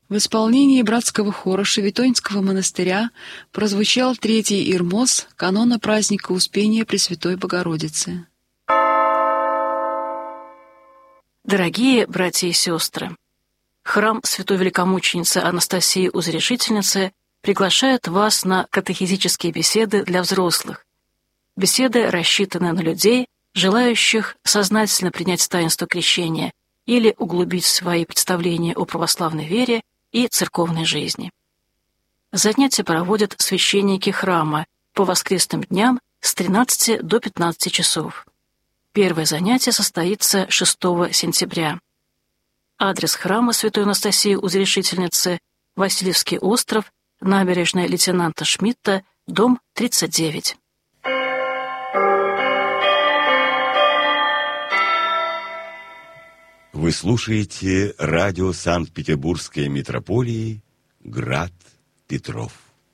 В исполнении братского хора Шевитоньского монастыря прозвучал третий ирмос канона праздника Успения Пресвятой Богородицы. Дорогие братья и сестры, храм Святой Великомученицы Анастасии Узрешительницы приглашает вас на катехизические беседы для взрослых. Беседы рассчитаны на людей, желающих сознательно принять таинство крещения или углубить свои представления о православной вере и церковной жизни. Занятия проводят священники храма по воскресным дням с 13 до 15 часов. Первое занятие состоится 6 сентября. Адрес храма Святой Анастасии Узрешительницы – Васильевский остров, набережная лейтенанта Шмидта, дом 39. Вы слушаете радио Санкт-Петербургской митрополии «Град Петров».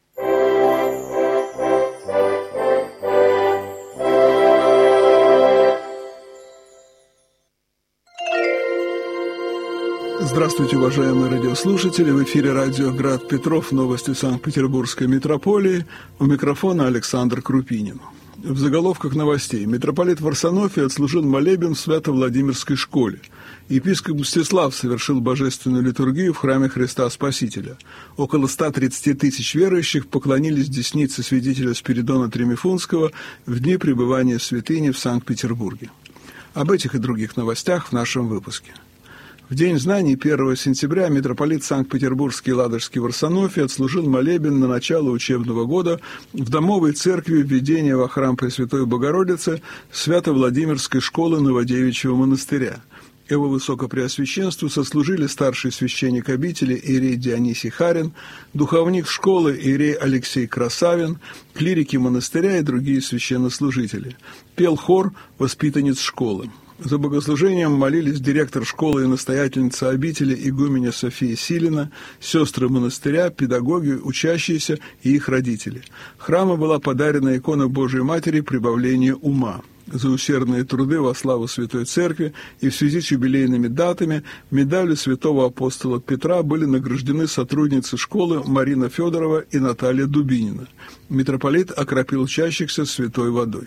Здравствуйте, уважаемые радиослушатели! В эфире радио «Град Петров», новости Санкт-Петербургской митрополии. У микрофона Александр Крупинин. В заголовках новостей. Митрополит Варсонофий отслужил молебен в Свято-Владимирской школе. Епископ Мстислав совершил божественную литургию в храме Христа Спасителя. Около 130 тысяч верующих поклонились деснице святителя Спиридона Тремифунского в дни пребывания в святыне в Санкт-Петербурге. Об этих и других новостях в нашем выпуске. В День знаний 1 сентября митрополит Санкт-Петербургский и Ладожский Варсонофий отслужил молебен на начало учебного года в Домовой церкви введения во храм Пресвятой Богородицы Свято-Владимирской школы Новодевичьего монастыря. Его Высокопреосвященству сослужили старший священник обители иерей Дионисий Харин, духовник школы иерей Алексей Красавин, клирики монастыря и другие священнослужители. Пел хор воспитанниц школы. За богослужением молились директор школы и настоятельница обители игуменя София Силина, сестры монастыря, педагоги, учащиеся и их родители. Храму была подарена икона Божией Матери «Прибавление ума». За усердные труды во славу Святой Церкви и в связи с юбилейными датами медалью святого апостола Петра были награждены сотрудницы школы Марина Федорова и Наталья Дубинина. Митрополит окропил учащихся святой водой.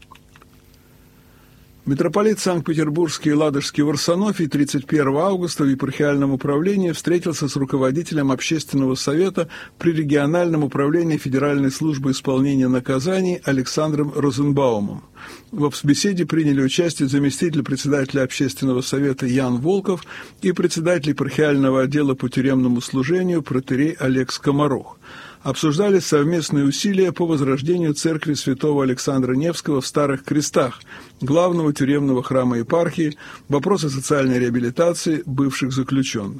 Митрополит Санкт-Петербургский и Ладожский Варсонофий 31 августа в епархиальном управлении встретился с руководителем Общественного совета при региональном управлении Федеральной службы исполнения наказаний Александром Розенбаумом. В беседе приняли участие заместитель председателя Общественного совета Ян Волков и председатель епархиального отдела по тюремному служению протоиерей Олег Скоморох. Обсуждались совместные усилия по возрождению церкви святого Александра Невского в Старых Крестах, главного тюремного храма епархии, вопросы социальной реабилитации бывших заключенных.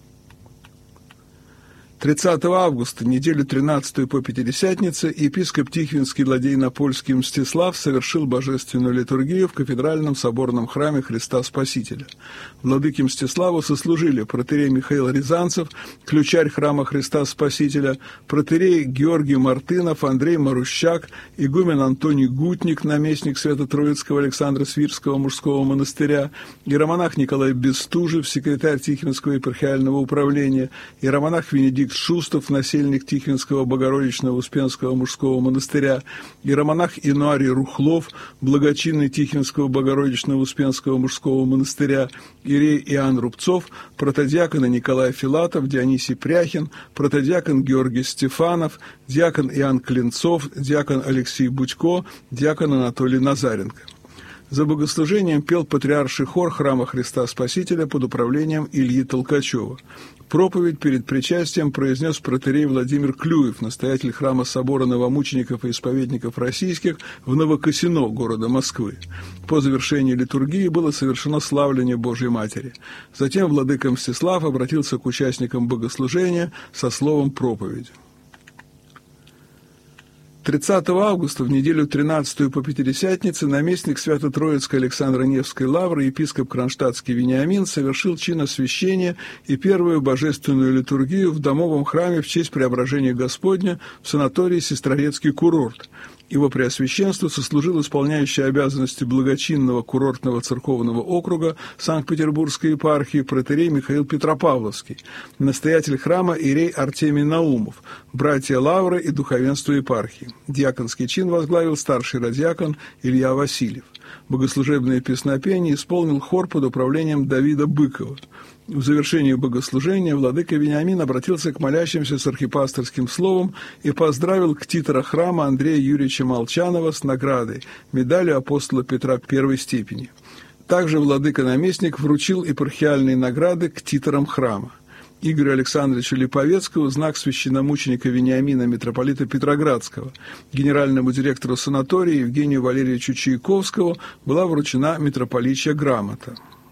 30 августа, неделю 13 по Пятидесятнице, епископ Тихвинский Ладейно-Польский Мстислав совершил божественную литургию в кафедральном соборном храме Христа Спасителя. Владыке Мстиславу сослужили протоиерей Михаил Рязанцев, ключарь храма Христа Спасителя, протоиерей Георгий Мартынов, Андрей Марущак, игумен Антоний Гутник, наместник Свято-Троицкого Александра Свирского мужского монастыря, иеромонах Николай Бестужев, секретарь Тихвинского епархиального управления, иеромонах Венедикт Шустов, насельник Тихвинского Богородичного Успенского мужского монастыря, иеромонах Инуарий Рухлов, благочинный Тихвинского Богородичного Успенского мужского монастыря, иерей Иоанн Рубцов, протодиаконы Николай Филатов, Дионисий Пряхин, протодиакон Георгий Стефанов, диакон Иоанн Клинцов, диакон Алексей Будько, диакон Анатолий Назаренко. За богослужением пел патриарший хор храма Христа Спасителя под управлением Ильи Толкачева. Проповедь перед причастием произнес протоиерей Владимир Клюев, настоятель храма собора новомучеников и исповедников российских в Новокосино, города Москвы. По завершении литургии было совершено славление Божьей Матери. Затем владыка Мстислав обратился к участникам богослужения со словом проповеди. 30 августа, в неделю 13 по Пятидесятнице, наместник Свято-Троицкой Александра Невской лавры, епископ Кронштадтский Вениамин, совершил чин освящения и первую божественную литургию в домовом храме в честь Преображения Господня в санатории Сестрорецкий курорт. Его Преосвященству сослужил исполняющий обязанности благочинного курортного церковного округа Санкт-Петербургской епархии протоиерей Михаил Петропавловский, настоятель храма иерей Артемий Наумов, братья Лавры и духовенство епархии. Диаконский чин возглавил старший радиакон Илья Васильев. Богослужебное песнопение исполнил хор под управлением Давида Быкова. В завершении богослужения владыка Вениамин обратился к молящимся с архипасторским словом и поздравил ктитора храма Андрея Юрьевича Молчанова с наградой, медалью апостола Петра первой степени. Также владыка-наместник вручил епархиальные награды ктиторам храма. Игорю Александровичу Липовецкому знак священномученика Вениамина митрополита Петроградского, генеральному директору санатория Евгению Валерьевичу Чайковскому была вручена митрополичья грамота.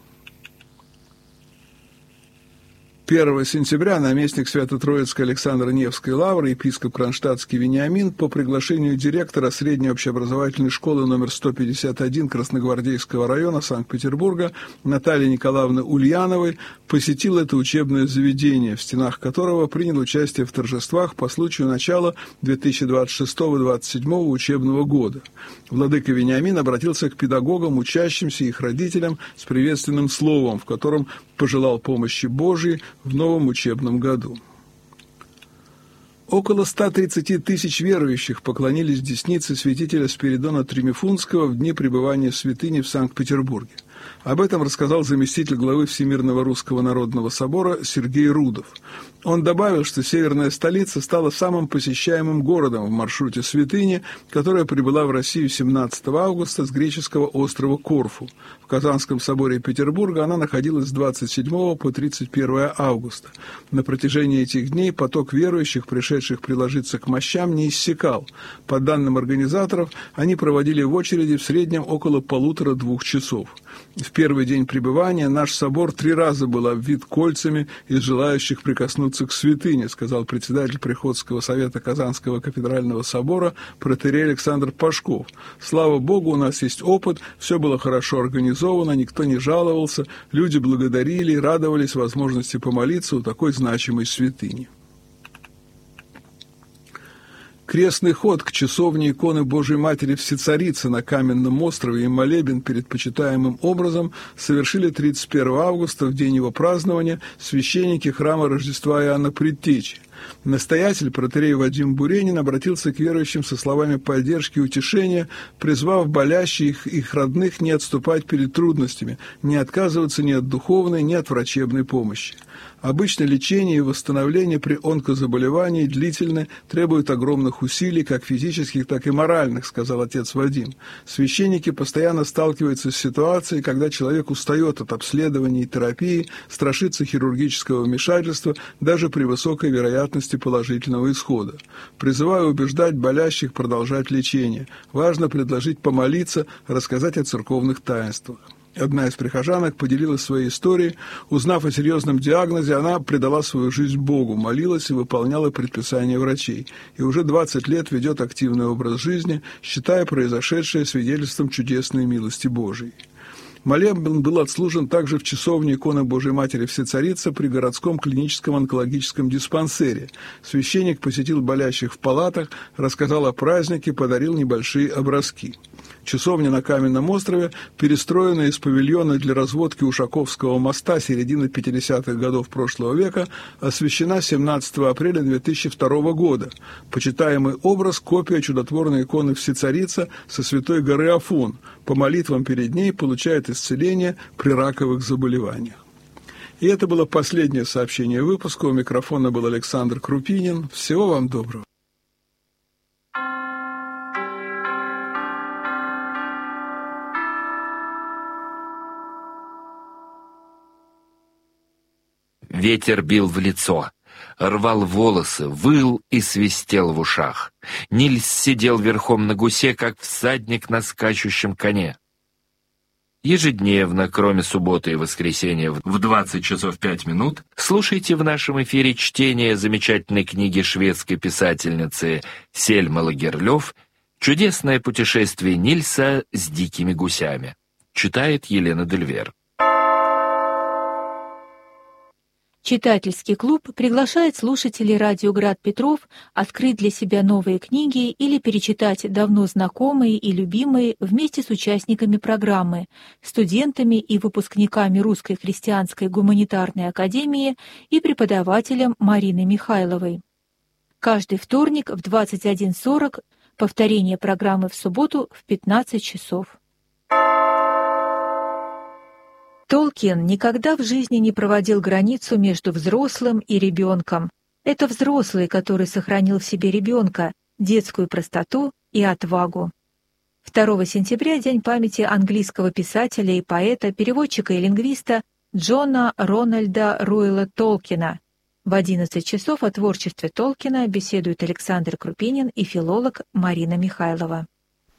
1 сентября наместник Свято-Троицкой Александра Невской лавры, епископ Кронштадтский Вениамин по приглашению директора средней общеобразовательной школы номер 151 Красногвардейского района Санкт-Петербурга Натальи Николаевны Ульяновой посетил это учебное заведение, в стенах которого принял участие в торжествах по случаю начала 2026-2027 учебного года. Владыка Вениамин обратился к педагогам, учащимся и их родителям с приветственным словом, в котором пожелал помощи Божией в новом учебном году. Около 130 тысяч верующих поклонились деснице святителя Спиридона Тримифунского в дни пребывания в святыне в Санкт-Петербурге. Об этом рассказал заместитель главы Всемирного Русского Народного Собора Сергей Рудов. Он добавил, что северная столица стала самым посещаемым городом в маршруте святыни, которая прибыла в Россию 17 августа с греческого острова Корфу. В Казанском соборе Петербурга она находилась с 27 по 31 августа. На протяжении этих дней поток верующих, пришедших приложиться к мощам, не иссякал. По данным организаторов, они проводили в очереди в среднем около 1,5-2 часов. В первый день пребывания наш собор 3 раза был обвит кольцами из желающих прикоснуться к святыне, сказал председатель Приходского совета Казанского кафедрального собора протоиерей Александр Пашков. Слава Богу, у нас есть опыт, все было хорошо организовано, никто не жаловался, люди благодарили, радовались возможности помолиться у такой значимой святыни. Крестный ход к часовне иконы Божией Матери Всецарицы на Каменном острове и молебен перед почитаемым образом совершили 31 августа, в день его празднования, священники храма Рождества Иоанна Предтечи. Настоятель протоиерей Вадим Буренин обратился к верующим со словами поддержки и утешения, призвав болящих их родных не отступать перед трудностями, не отказываться ни от духовной, ни от врачебной помощи. Обычно лечение и восстановление при онкозаболевании длительны, требуют огромных усилий, как физических, так и моральных, сказал отец Вадим. Священники постоянно сталкиваются с ситуацией, когда человек устает от обследований и терапии, страшится хирургического вмешательства, даже при высокой вероятности положительного исхода. Призываю убеждать болящих продолжать лечение. Важно предложить помолиться, рассказать о церковных таинствах. Одна из прихожанок поделилась своей историей. Узнав о серьезном диагнозе, она предала свою жизнь Богу, молилась и выполняла предписания врачей. И уже 20 лет ведет активный образ жизни, считая произошедшее свидетельством чудесной милости Божией. Молебен был отслужен также в часовне иконы Божией Матери Всецарицы при городском клиническом онкологическом диспансере. Священник посетил болящих в палатах, рассказал о празднике, подарил небольшие образки. Часовня на Каменном острове, перестроенная из павильона для разводки Ушаковского моста середины 50-х годов прошлого века, освящена 17 апреля 2002 года. Почитаемый образ – копия чудотворной иконы Всецарица со Святой горы Афон. По молитвам перед ней получает исцеление при раковых заболеваниях. И это было последнее сообщение выпуска. У микрофона был Александр Крупинин. Всего вам доброго. Ветер бил в лицо, рвал волосы, выл и свистел в ушах. Нильс сидел верхом на гусе, как всадник на скачущем коне. Ежедневно, кроме субботы и воскресенья в 20 часов 5 минут, слушайте в нашем эфире чтение замечательной книги шведской писательницы Сельмы Лагерлёв «Чудесное путешествие Нильса с дикими гусями». Читает Елена Дельвер. Читательский клуб приглашает слушателей радио «Град Петров» открыть для себя новые книги или перечитать давно знакомые и любимые вместе с участниками программы, студентами и выпускниками Русской христианской гуманитарной академии и преподавателем Мариной Михайловой. Каждый вторник в 21:40, повторение программы в субботу в 15 часов. Толкин никогда в жизни не проводил границу между взрослым и ребенком. Это взрослый, который сохранил в себе ребенка, детскую простоту и отвагу. 2 сентября – День памяти английского писателя и поэта, переводчика и лингвиста Джона Рональда Руэлла Толкина. В 11 часов о творчестве Толкина беседуют Александр Крупинин и филолог Марина Михайлова.